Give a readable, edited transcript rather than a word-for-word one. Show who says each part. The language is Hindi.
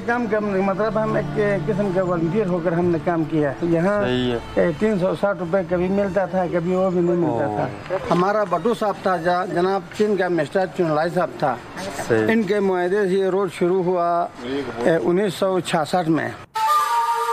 Speaker 1: काम करने मतलब हम एक किस्म का वॉलंटियर होकर हमने काम किया। यहाँ 360 रुपए कभी मिलता था, कभी वो भी नहीं मिलता था। हमारा बटू साहब था, जनाब चीन का मिस्टर चुनलाई साहब था। इनके मुआहदे से ये रोड शुरू हुआ 1966 में।